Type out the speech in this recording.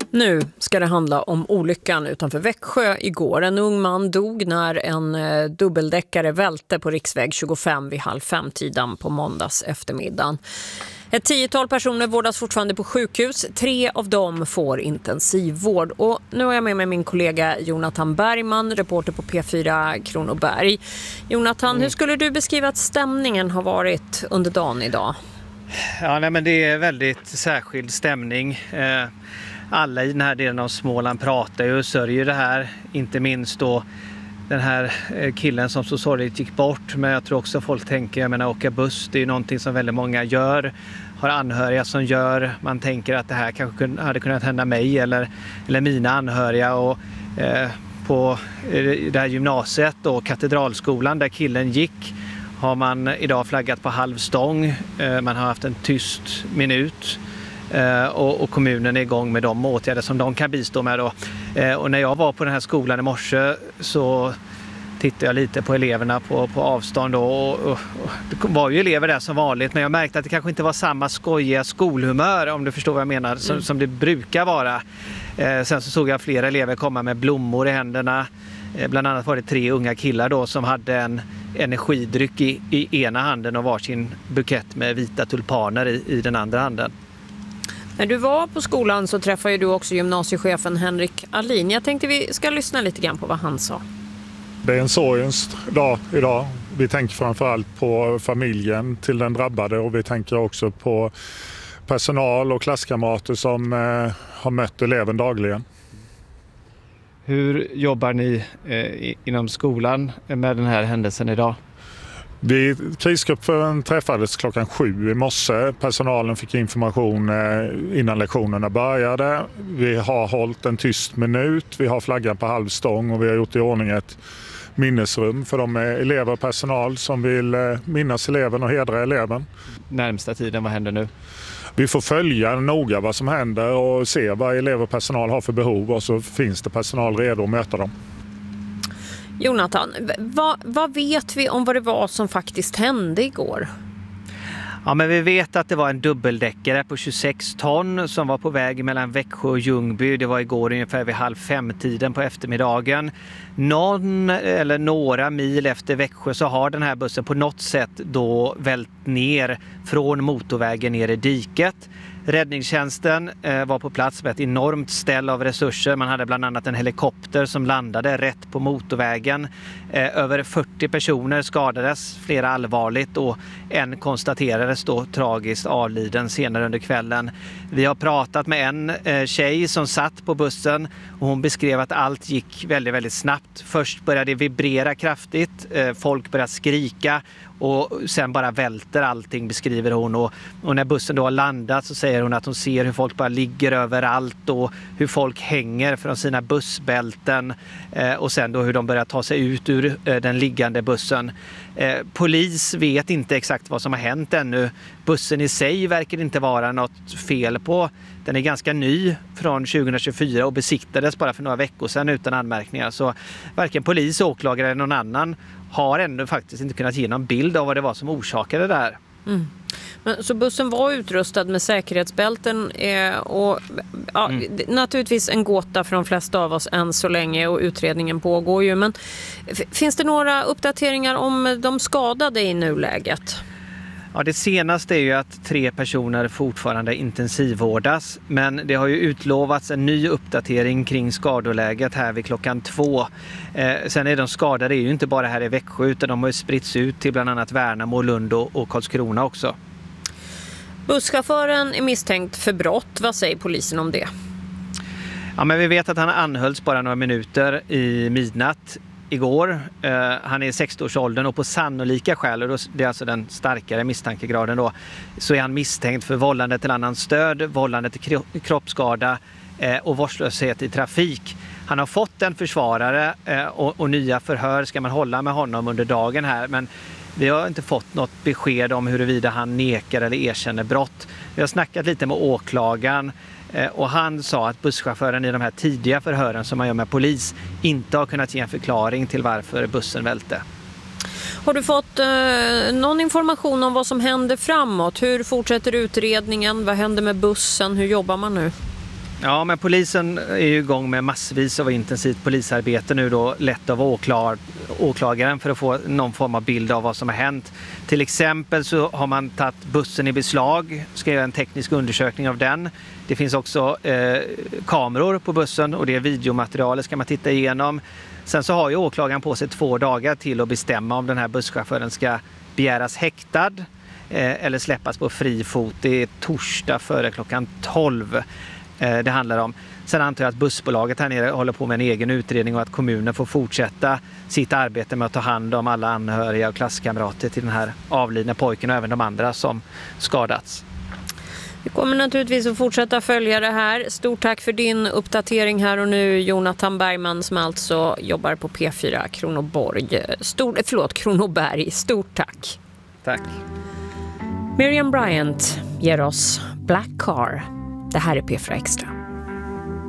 Nu ska det handla om olyckan utanför Växjö igår. En ung man dog när en dubbeldäckare välte på riksväg 25 vid 4:30 på måndags eftermiddagen. Ett 10-tal personer vårdas fortfarande på sjukhus. 3 av dem får intensivvård. Och nu har jag med mig min kollega Jonathan Bergman, reporter på P4 Kronoberg. Jonathan, hur skulle du beskriva att stämningen har varit under dagen idag? Ja, men det är väldigt särskild stämning. Alla i den här delen av Småland pratar ju och sörjer det här. Inte minst då den här killen som så sorgligt gick bort. Men jag tror också folk tänker, åka buss, det är ju någonting som väldigt många gör. Har anhöriga som gör. Man tänker att det här kanske hade kunnat hända mig eller mina anhöriga. Och på det här gymnasiet och Katedralskolan där killen gick har man idag flaggat på halv stång. Man har haft en tyst minut. Och kommunen är igång med de åtgärder som de kan bistå med då. Och när jag var på den här skolan i morse så tittade jag lite på eleverna på avstånd då, och det var ju elever där som vanligt, men jag märkte att det kanske inte var samma skojiga skolhumör, om du förstår vad jag menar, som det brukar vara. Sen så såg jag flera elever komma med blommor i händerna. Bland annat var det 3 unga killar då som hade en energidryck i ena handen och varsin bukett med vita tulpaner i den andra handen. När du var på skolan så träffade du också gymnasiechefen Henrik Alin. Jag tänkte vi ska lyssna lite grann på vad han sa. Det är en sorgens dag idag. Vi tänker framförallt på familjen till den drabbade och vi tänker också på personal och klasskamrater som har mött eleven dagligen. Hur jobbar ni inom skolan med den här händelsen idag? Krisgruppen träffades klockan 7 i morse. Personalen fick information innan lektionerna började. Vi har hållit en tyst minut. Vi har flaggan på halv stång och vi har gjort i ordning ett minnesrum för de elever och personal som vill minnas eleven och hedra eleven. Närmsta tiden, vad händer nu? Vi får följa noga vad som händer och se vad elever och personal har för behov, och så finns det personal redo att möta dem. Jonathan, vad vet vi om vad det var som faktiskt hände igår? Ja, men vi vet att det var en dubbeldäckare på 26 ton som var på väg mellan Växjö och Ljungby. Det var igår ungefär vid 4:30 på eftermiddagen. Någon eller några mil efter Växjö så har den här bussen på något sätt då vält ner från motorvägen ner i diket. Räddningstjänsten var på plats med ett enormt ställ av resurser. Man hade bland annat en helikopter som landade rätt på motorvägen. Över 40 personer skadades, flera allvarligt, och en konstaterades då tragiskt avliden senare under kvällen. Vi har pratat med en tjej som satt på bussen och hon beskrev att allt gick väldigt, väldigt snabbt. Först började det vibrera kraftigt, folk började skrika och sen bara välter allting, beskriver hon. Och när bussen då har landat så säger hon att hon ser hur folk bara ligger överallt och hur folk hänger från sina bussbälten och sen då hur de börjar ta sig ut ur den liggande bussen. Polis vet inte exakt vad som har hänt ännu. Bussen i sig verkar inte vara något fel på. Den är ganska ny från 2024 och besiktades bara för några veckor sedan utan anmärkningar. Så varken polis, åklagare eller någon annan har ännu faktiskt inte kunnat ge någon bild av vad det var som orsakade det här. Så bussen var utrustad med säkerhetsbälten och naturligtvis en gåta för de flesta av oss än så länge, och utredningen pågår ju. Men finns det några uppdateringar om de skadade i nuläget? Ja, det senaste är ju att 3 personer fortfarande intensivvårdas, men det har ju utlovats en ny uppdatering kring skadoläget här vid klockan 2. Sen är de skadade ju inte bara här i Växjö utan de har ju spritts ut till bland annat Värnamo, Lund och Karlskrona också. Busschauffören är misstänkt för brott. Vad säger polisen om det? Ja, men vi vet att han anhölls bara några minuter i midnatt igår. Han är i 60-årsåldern och på sannolika skäl, och det är alltså den starkare misstankegraden då, så är han misstänkt för vållande till annans stöd, vållande till kroppsskada och vårdslöshet i trafik. Han har fått en försvarare och nya förhör ska man hålla med honom under dagen här, men vi har inte fått något besked om huruvida han nekar eller erkänner brott. Vi har snackat lite med åklagaren och han sa att busschauffören i de här tidiga förhören som man gör med polis inte har kunnat ge en förklaring till varför bussen välte. Har du fått någon information om vad som händer framåt? Hur fortsätter utredningen? Vad händer med bussen? Hur jobbar man nu? Ja, men polisen är ju igång med massvis av intensivt polisarbete nu då, lett av åklagaren för att få någon form av bild av vad som har hänt. Till exempel så har man tagit bussen i beslag, ska göra en teknisk undersökning av den. Det finns också kameror på bussen och det är videomaterialet ska man titta igenom. Sen så har ju åklagaren på sig 2 dagar till att bestämma om den här busschauffören ska begäras häktad eller släppas på fri fot. Det är torsdag före klockan 12 det handlar om. Sen antar jag att bussbolaget här nere håller på med en egen utredning och att kommunen får fortsätta sitt arbete med att ta hand om alla anhöriga och klasskamrater till den här avlidna pojken och även de andra som skadats. Vi kommer naturligtvis att fortsätta följa det här. Stort tack för din uppdatering här och nu, Jonathan Bergman, som alltså jobbar på P4 Kronoberg. Stort tack. Tack. Miriam Bryant ger oss Black Car. Det här är P4 Extra.